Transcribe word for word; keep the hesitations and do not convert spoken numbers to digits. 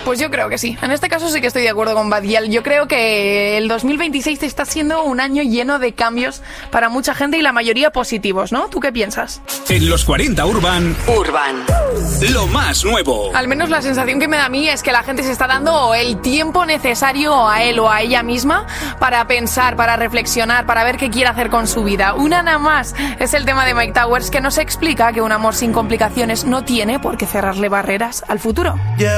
Pues yo creo que sí. En este caso sí que estoy de acuerdo con Badial. Yo creo que el dos mil veintiséis está siendo un año lleno de cambios para mucha gente y la mayoría positivos, ¿no? ¿Tú qué piensas? En los cuarenta Urban, Urban, lo más nuevo. Al menos la sensación que me da a mí es que la gente se está dando el tiempo necesario a él o a ella misma para pensar, para reflexionar, para ver qué quiere hacer con su vida. Una nada más es el tema de Mike Towers, que nos explica que un amor sin complicaciones no tiene por qué cerrarle barreras al futuro. Yeah.